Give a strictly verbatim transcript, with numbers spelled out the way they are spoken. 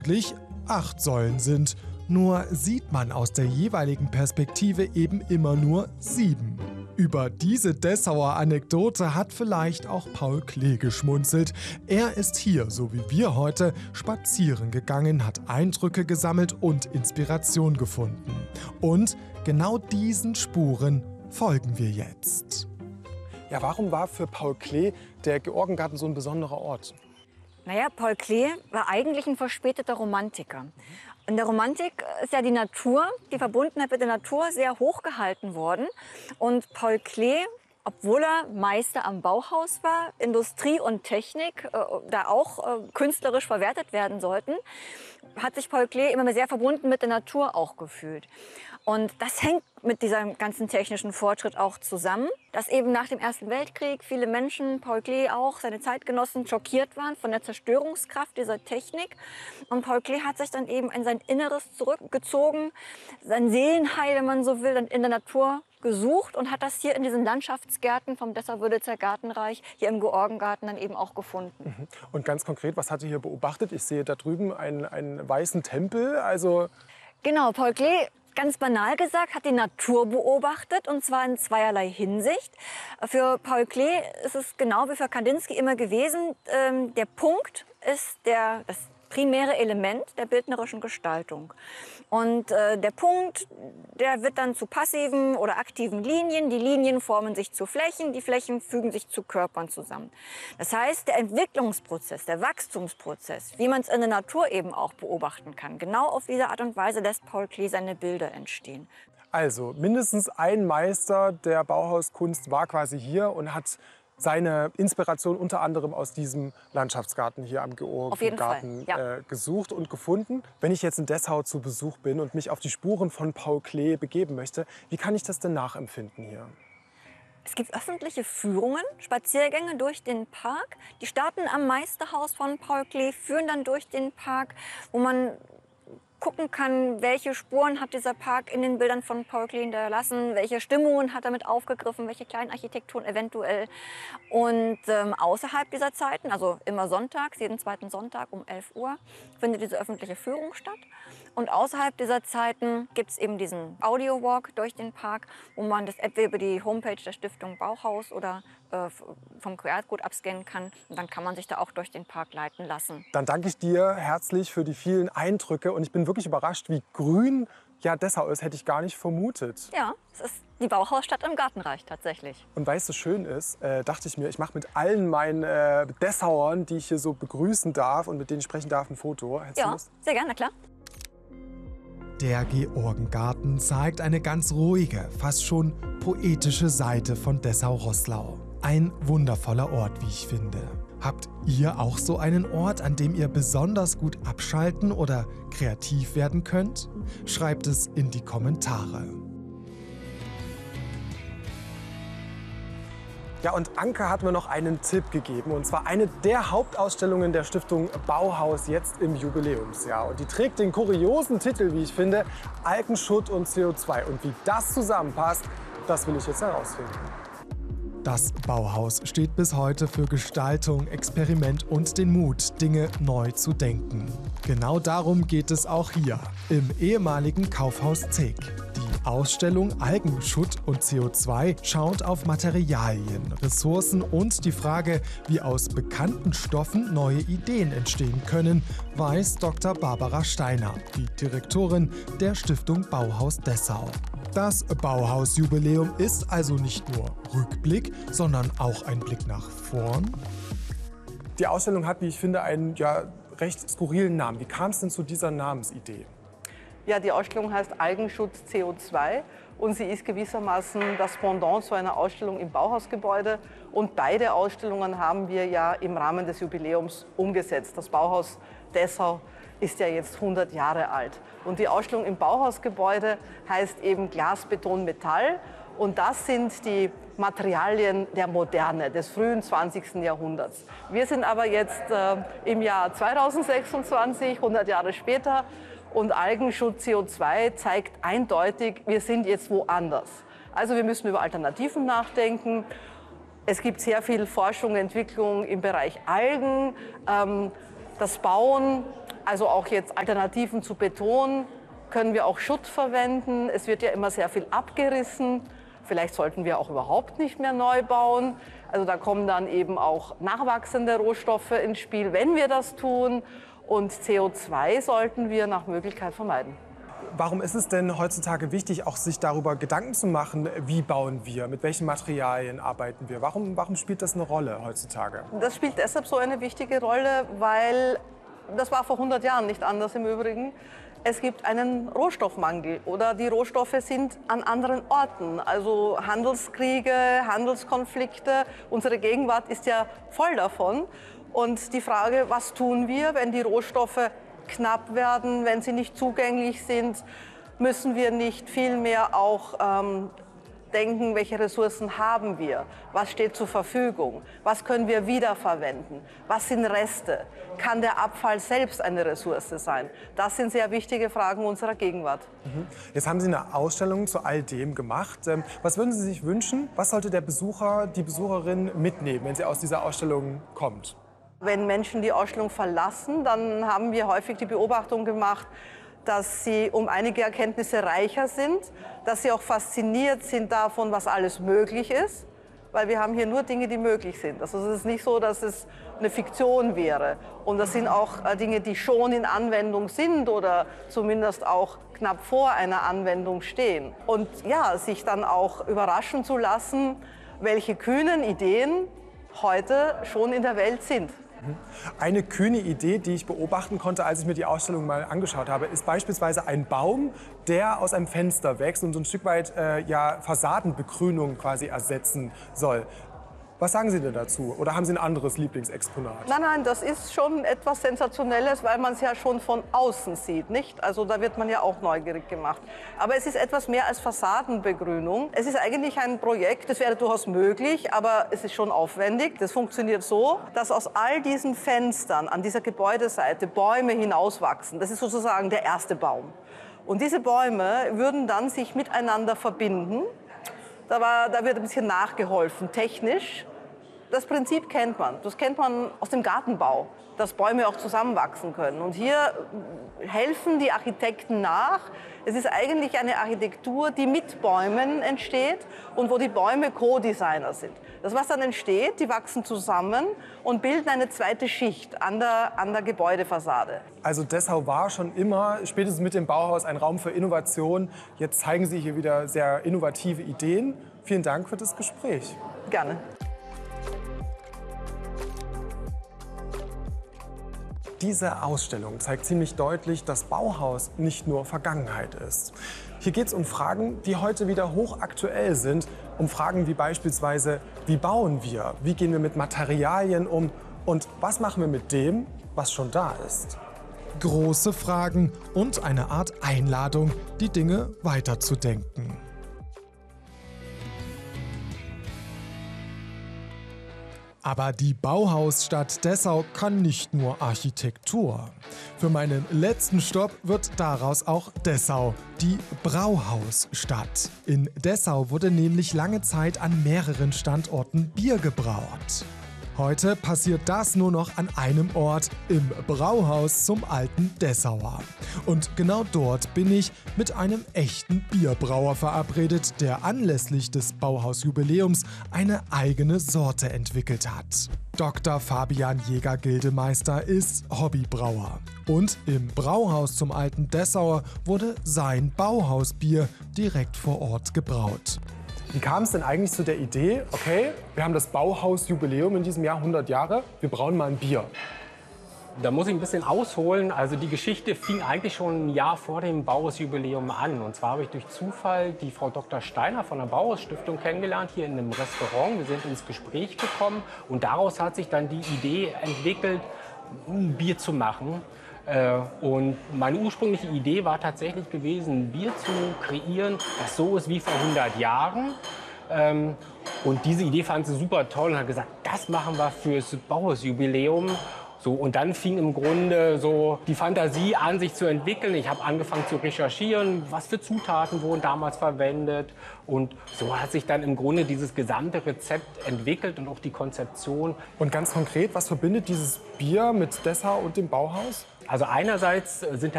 eigentlich acht Säulen sind. Nur sieht man aus der jeweiligen Perspektive eben immer nur sieben. Über diese Dessauer Anekdote hat vielleicht auch Paul Klee geschmunzelt. Er ist hier, so wie wir heute, spazieren gegangen, hat Eindrücke gesammelt und Inspiration gefunden. Und genau diesen Spuren folgen wir jetzt. Ja, warum war für Paul Klee der Georgengarten so ein besonderer Ort? Naja, Paul Klee war eigentlich ein verspäteter Romantiker. In der Romantik ist ja die Natur, die Verbundenheit mit der Natur sehr hoch gehalten worden. Und Paul Klee, obwohl er Meister am Bauhaus war, Industrie und Technik äh, da auch äh, künstlerisch verwertet werden sollten, hat sich Paul Klee immer sehr verbunden mit der Natur auch gefühlt. Und das hängt mit diesem ganzen technischen Fortschritt auch zusammen, dass eben nach dem Ersten Weltkrieg viele Menschen, Paul Klee auch, seine Zeitgenossen, schockiert waren von der Zerstörungskraft dieser Technik. Und Paul Klee hat sich dann eben in sein Inneres zurückgezogen, sein Seelenheil, wenn man so will, dann in der Natur gesucht und hat das hier in diesen Landschaftsgärten vom Dessau-Würditzer Gartenreich, hier im Georgengarten, dann eben auch gefunden. Und ganz konkret, was hat er hier beobachtet? Ich sehe da drüben einen, einen weißen Tempel, also... Genau, Paul Klee, ganz banal gesagt, hat die Natur beobachtet, und zwar in zweierlei Hinsicht. Für Paul Klee ist es genau wie für Kandinsky immer gewesen, ähm, der Punkt ist der, das primäre Element der bildnerischen Gestaltung. Und äh, der Punkt, der wird dann zu passiven oder aktiven Linien. Die Linien formen sich zu Flächen, die Flächen fügen sich zu Körpern zusammen. Das heißt, der Entwicklungsprozess, der Wachstumsprozess, wie man es in der Natur eben auch beobachten kann, genau auf diese Art und Weise lässt Paul Klee seine Bilder entstehen. Also mindestens ein Meister der Bauhauskunst war quasi hier und hat seine Inspiration unter anderem aus diesem Landschaftsgarten hier am Georgengarten ja. äh, gesucht und gefunden. Wenn ich jetzt in Dessau zu Besuch bin und mich auf die Spuren von Paul Klee begeben möchte, wie kann ich das denn nachempfinden hier? Es gibt öffentliche Führungen, Spaziergänge durch den Park. Die starten am Meisterhaus von Paul Klee, führen dann durch den Park, wo man gucken kann, welche Spuren hat dieser Park in den Bildern von Paul Klee hinterlassen, welche Stimmungen hat er mit aufgegriffen, welche kleinen Architekturen eventuell. Und ähm, außerhalb dieser Zeiten, also immer sonntags, jeden zweiten Sonntag um elf Uhr, findet diese öffentliche Führung statt. Und außerhalb dieser Zeiten gibt es eben diesen Audio-Walk durch den Park, wo man das entweder über die Homepage der Stiftung Bauhaus oder äh, vom Q R-Code abscannen kann. Und dann kann man sich da auch durch den Park leiten lassen. Dann danke ich dir herzlich für die vielen Eindrücke. Und ich bin wirklich überrascht, wie grün ja Dessau ist. Hätte ich gar nicht vermutet. Ja, es ist die Bauhausstadt im Gartenreich tatsächlich. Und weil es so schön ist, äh, dachte ich mir, ich mache mit allen meinen äh, Dessauern, die ich hier so begrüßen darf und mit denen ich sprechen darf, ein Foto. Hättest du Ja, Lust? sehr gerne, klar. Der Georgengarten zeigt eine ganz ruhige, fast schon poetische Seite von Dessau-Roßlau. Ein wundervoller Ort, wie ich finde. Habt ihr auch so einen Ort, an dem ihr besonders gut abschalten oder kreativ werden könnt? Schreibt es in die Kommentare. Ja, und Anke hat mir noch einen Tipp gegeben, und zwar eine der Hauptausstellungen der Stiftung Bauhaus jetzt im Jubiläumsjahr. Und die trägt den kuriosen Titel, wie ich finde, Algenschutt und C O zwei. Und wie das zusammenpasst, das will ich jetzt herausfinden. Das Bauhaus steht bis heute für Gestaltung, Experiment und den Mut, Dinge neu zu denken. Genau darum geht es auch hier, im ehemaligen Kaufhaus Zeek. Die Ausstellung Algenschutt und C O zwei schaut auf Materialien, Ressourcen und die Frage, wie aus bekannten Stoffen neue Ideen entstehen können, weiß Doktor Barbara Steiner, die Direktorin der Stiftung Bauhaus Dessau. Das Bauhausjubiläum ist also nicht nur Rückblick, sondern auch ein Blick nach vorn. Die Ausstellung hat, wie ich finde, einen ja, recht skurrilen Namen. Wie kam es denn zu dieser Namensidee? Ja, die Ausstellung heißt Algenschutz C O zwei und sie ist gewissermaßen das Pendant zu einer Ausstellung im Bauhausgebäude. Und beide Ausstellungen haben wir ja im Rahmen des Jubiläums umgesetzt. Das Bauhaus Dessau ist ja jetzt hundert Jahre alt. Und die Ausstellung im Bauhausgebäude heißt eben Glas, Beton, Metall. Und das sind die Materialien der Moderne, des frühen zwanzigsten Jahrhunderts. Wir sind aber jetzt äh, im Jahr zweitausendsechsundzwanzig, hundert Jahre später. Und Algenschutz C O zwei zeigt eindeutig, wir sind jetzt woanders. Also wir müssen über Alternativen nachdenken. Es gibt sehr viel Forschung und Entwicklung im Bereich Algen, ähm, das Bauen Also auch jetzt Alternativen zu Beton, können wir auch Schutt verwenden. Es wird ja immer sehr viel abgerissen. Vielleicht sollten wir auch überhaupt nicht mehr neu bauen. Also da kommen dann eben auch nachwachsende Rohstoffe ins Spiel, wenn wir das tun. Und C O zwei sollten wir nach Möglichkeit vermeiden. Warum ist es denn heutzutage wichtig, auch sich darüber Gedanken zu machen, wie bauen wir, mit welchen Materialien arbeiten wir? Warum, warum spielt das eine Rolle heutzutage? Das spielt deshalb so eine wichtige Rolle, weil das war vor hundert Jahren nicht anders im Übrigen. Es gibt einen Rohstoffmangel oder die Rohstoffe sind an anderen Orten. Also Handelskriege, Handelskonflikte, unsere Gegenwart ist ja voll davon. Und die Frage, was tun wir, wenn die Rohstoffe knapp werden, wenn sie nicht zugänglich sind, müssen wir nicht vielmehr auch ähm, denken, welche Ressourcen haben wir, was steht zur Verfügung, was können wir wiederverwenden, was sind Reste, kann der Abfall selbst eine Ressource sein? Das sind sehr wichtige Fragen unserer Gegenwart. Jetzt haben Sie eine Ausstellung zu all dem gemacht. Was würden Sie sich wünschen, was sollte der Besucher, die Besucherin mitnehmen, wenn sie aus dieser Ausstellung kommt? Wenn Menschen die Ausstellung verlassen, dann haben wir häufig die Beobachtung gemacht, dass sie um einige Erkenntnisse reicher sind, dass sie auch fasziniert sind davon, was alles möglich ist, weil wir haben hier nur Dinge, die möglich sind. Also es ist nicht so, dass es eine Fiktion wäre. Und das sind auch Dinge, die schon in Anwendung sind oder zumindest auch knapp vor einer Anwendung stehen. Und ja, sich dann auch überraschen zu lassen, welche kühnen Ideen heute schon in der Welt sind. Eine kühne Idee, die ich beobachten konnte, als ich mir die Ausstellung mal angeschaut habe, ist beispielsweise ein Baum, der aus einem Fenster wächst und so ein Stück weit äh, ja, Fassadenbegrünung quasi ersetzen soll. Was sagen Sie denn dazu? Oder haben Sie ein anderes Lieblingsexponat? Nein, nein, das ist schon etwas Sensationelles, weil man es ja schon von außen sieht, nicht? Also da wird man ja auch neugierig gemacht. Aber es ist etwas mehr als Fassadenbegrünung. Es ist eigentlich ein Projekt, das wäre durchaus möglich, aber es ist schon aufwendig. Das funktioniert so, dass aus all diesen Fenstern an dieser Gebäudeseite Bäume hinauswachsen. Das ist sozusagen der erste Baum. Und diese Bäume würden dann sich miteinander verbinden. Da, war, da wird ein bisschen nachgeholfen, technisch. Das Prinzip kennt man. Das kennt man aus dem Gartenbau, dass Bäume auch zusammenwachsen können. Und hier helfen die Architekten nach. Es ist eigentlich eine Architektur, die mit Bäumen entsteht und wo die Bäume Co-Designer sind. Das, was dann entsteht, die wachsen zusammen und bilden eine zweite Schicht an der, an der Gebäudefassade. Also Dessau war schon immer, spätestens mit dem Bauhaus, ein Raum für Innovation. Jetzt zeigen Sie hier wieder sehr innovative Ideen. Vielen Dank für das Gespräch. Gerne. Diese Ausstellung zeigt ziemlich deutlich, dass Bauhaus nicht nur Vergangenheit ist. Hier geht es um Fragen, die heute wieder hochaktuell sind. Um Fragen wie beispielsweise, wie bauen wir? Wie gehen wir mit Materialien um? Und was machen wir mit dem, was schon da ist? Große Fragen und eine Art Einladung, die Dinge weiterzudenken. Aber die Bauhausstadt Dessau kann nicht nur Architektur. Für meinen letzten Stopp wird daraus auch Dessau, die Brauhausstadt. In Dessau wurde nämlich lange Zeit an mehreren Standorten Bier gebraut. Heute passiert das nur noch an einem Ort, im Brauhaus zum alten Dessauer. Und genau dort bin ich mit einem echten Bierbrauer verabredet, der anlässlich des Bauhausjubiläums eine eigene Sorte entwickelt hat. Doktor Fabian Jäger-Gildemeister ist Hobbybrauer. Und im Brauhaus zum alten Dessauer wurde sein Bauhausbier direkt vor Ort gebraut. Wie kam es denn eigentlich zu der Idee, okay, wir haben das Bauhausjubiläum in diesem Jahr, hundert Jahre, wir brauen mal ein Bier? Da muss ich ein bisschen ausholen. Also die Geschichte fing eigentlich schon ein Jahr vor dem Bauhausjubiläum an. Und zwar habe ich durch Zufall die Frau Doktor Steiner von der Bauhausstiftung kennengelernt, hier in einem Restaurant. Wir sind ins Gespräch gekommen und daraus hat sich dann die Idee entwickelt, ein Bier zu machen. Und meine ursprüngliche Idee war tatsächlich gewesen, ein Bier zu kreieren, das so ist wie vor hundert Jahren. Und diese Idee fand sie super toll und hat gesagt, das machen wir fürs Bauhausjubiläum. So, und dann fing im Grunde so die Fantasie an, sich zu entwickeln. Ich habe angefangen zu recherchieren, was für Zutaten wurden damals verwendet. Und so hat sich dann im Grunde dieses gesamte Rezept entwickelt und auch die Konzeption. Und ganz konkret, was verbindet dieses Bier mit Dessau und dem Bauhaus? Also einerseits sind